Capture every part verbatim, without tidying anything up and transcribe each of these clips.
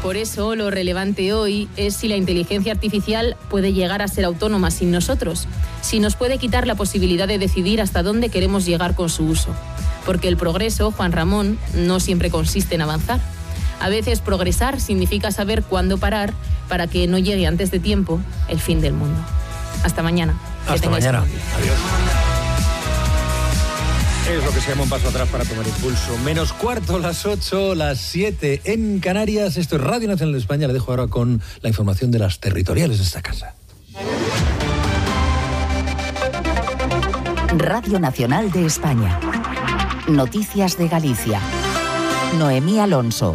Por eso, lo relevante hoy es si la inteligencia artificial puede llegar a ser autónoma sin nosotros, si nos puede quitar la posibilidad de decidir hasta dónde queremos llegar con su uso. Porque el progreso, Juan Ramón, no siempre consiste en avanzar. A veces progresar significa saber cuándo parar para que no llegue antes de tiempo el fin del mundo. Hasta mañana. Hasta mañana. Adiós. Es lo que se llama un paso atrás para tomar impulso. Menos cuarto, las ocho, las siete en Canarias. Esto es Radio Nacional de España. Le dejo ahora con la información de las territoriales de esta casa. Radio Nacional de España. Noticias de Galicia. Noemí Alonso.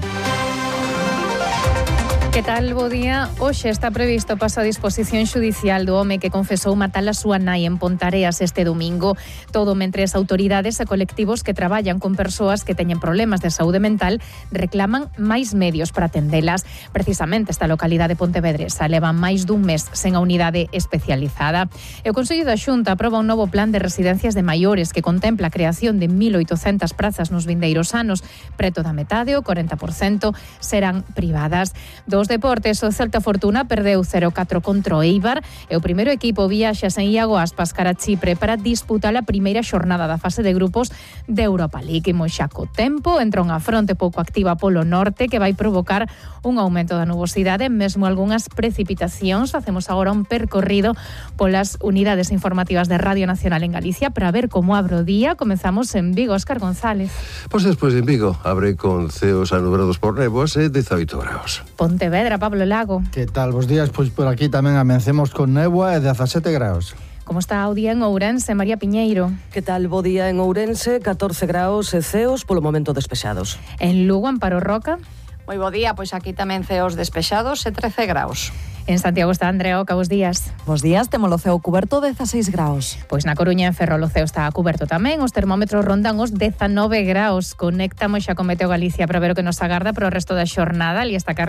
Que tal, bo día? Hoxe está previsto paso a disposición xudicial do home que confesou matar a súa nai en Pontareas este domingo. Todo mentre as autoridades e colectivos que traballan con persoas que teñen problemas de saúde mental reclaman máis medios para atendelas. Precisamente esta localidade pontevedresa leva máis dun mes sen a unidade especializada. E o Consello da Xunta aproba un novo plan de residencias de maiores que contempla a creación de mil oitocentas prazas nos vindeiros anos. Preto da metade, o corenta por cento, serán privadas. Dos deportes, o Celta Fortuna perdeu cero catro contra o Eibar e o primeiro equipo viaxa sen Iago Aspas cara a Chipre para disputar a primeira xornada da fase de grupos de Europa League. Imos xa co tempo, entra unha fronte pouco activa polo norte que vai provocar un aumento da nubosidade, mesmo algunhas precipitacións. Facemos agora un percorrido polas unidades informativas de Radio Nacional en Galicia para ver como abre o día. Comezamos en Vigo, Óscar González. Pois despois en Vigo abre con ceos anubrados por néboas e dezaoito graus. Pontevedra, Pablo Lago. Que tal, bos días? Pois por aquí tamén amencemos con néboa e dezasete graus. Como está o día en Ourense, María Piñeiro? Que tal, bo día en Ourense, catorce graus e ceos polo momento despexados. En Lugo, Amparo Roca? Moi bo día, pois aquí tamén ceos despexados e trece graus. En Santiago está Andrea Oca, bos días. Bos días, temos o ceo cuberto dezaseis graus. Pois na Coruña, en Ferrol, o ceo está cuberto tamén. Os termómetros rondan os dezanove graus. Conectamos xa con Meteo Galicia para ver o que nos agarda para o resto da xornada. Ali está Carlos